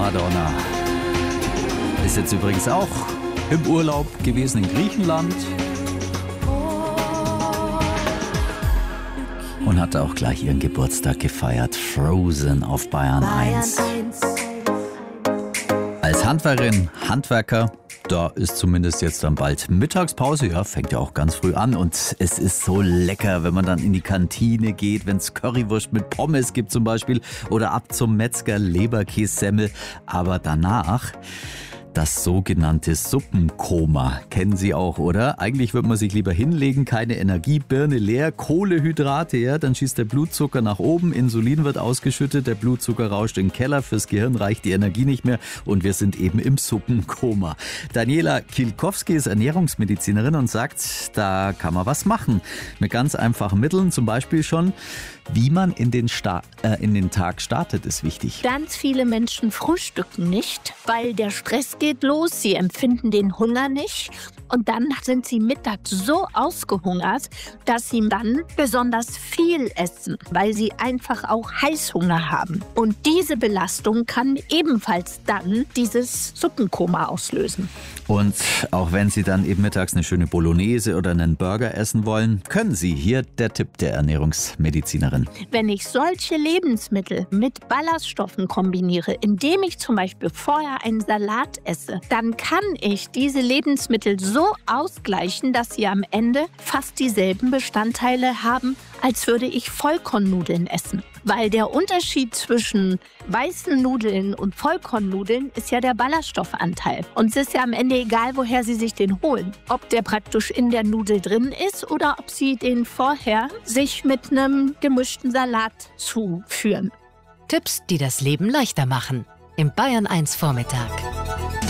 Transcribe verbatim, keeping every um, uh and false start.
Madonna ist jetzt übrigens auch im Urlaub gewesen in Griechenland und hat auch gleich ihren Geburtstag gefeiert. Frozen auf Bayern eins. Als Handwerkerin, Handwerker, da ist zumindest jetzt dann bald Mittagspause. Ja, fängt ja auch ganz früh an und es ist so lecker, wenn man dann in die Kantine geht, wenn es Currywurst mit Pommes gibt zum Beispiel oder ab zum Metzger Leberkässemmel. Aber danach das sogenannte Suppenkoma. Kennen Sie auch, oder? Eigentlich würde man sich lieber hinlegen, keine Energie, Birne leer, Kohlehydrate, ja, dann schießt der Blutzucker nach oben, Insulin wird ausgeschüttet, der Blutzucker rauscht in den Keller, fürs Gehirn reicht die Energie nicht mehr und wir sind eben im Suppenkoma. Daniela Kielkowski ist Ernährungsmedizinerin und sagt, da kann man was machen. Mit ganz einfachen Mitteln, zum Beispiel schon, wie man in den, Sta- äh, in den Tag startet, ist wichtig. Ganz viele Menschen frühstücken nicht, weil der Stress geht los, sie empfinden den Hunger nicht und dann sind sie mittags so ausgehungert, dass sie dann besonders viel essen, weil sie einfach auch Heißhunger haben. Und diese Belastung kann ebenfalls dann dieses Suppenkoma auslösen. Und auch wenn Sie dann eben mittags eine schöne Bolognese oder einen Burger essen wollen, können Sie. Hier der Tipp der Ernährungsmedizinerin. Wenn ich solche Lebensmittel mit Ballaststoffen kombiniere, indem ich zum Beispiel vorher einen Salat esse, dann kann ich diese Lebensmittel so ausgleichen, dass sie am Ende fast dieselben Bestandteile haben, als würde ich Vollkornnudeln essen. Weil der Unterschied zwischen weißen Nudeln und Vollkornnudeln ist ja der Ballaststoffanteil. Und es ist ja am Ende egal, woher Sie sich den holen. Ob der praktisch in der Nudel drin ist oder ob Sie den vorher sich mit einem gemischten Salat zuführen. Tipps, die das Leben leichter machen. Im Bayern eins Vormittag.